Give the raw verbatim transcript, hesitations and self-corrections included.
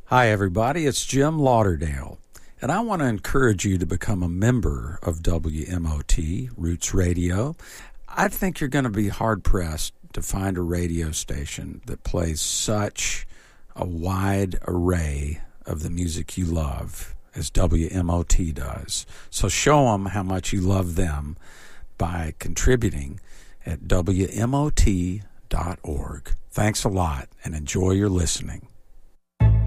Hi, everybody. It's Jim Lauderdale, and I want to encourage you to become a member of W M O T, Roots Radio. I think you're going to be hard-pressed to find a radio station that plays such a wide array of the music you love as W M O T does. So show them how much you love them by contributing at W M O T dot org. Thanks a lot, and enjoy your listening.